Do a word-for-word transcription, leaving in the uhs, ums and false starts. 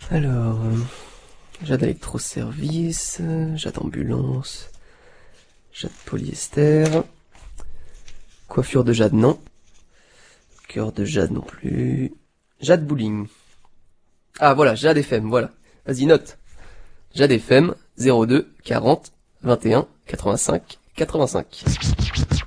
Alors, euh, Jade électroservice, Jade ambulance, Jade polyester, coiffure de Jade non, cœur de Jade non plus, Jade bowling. Ah voilà, Jade F M, voilà. Vas-y, note. Jade F M, zéro deux, quarante, vingt et un, quatre-vingt-cinq, quatre-vingt-cinq.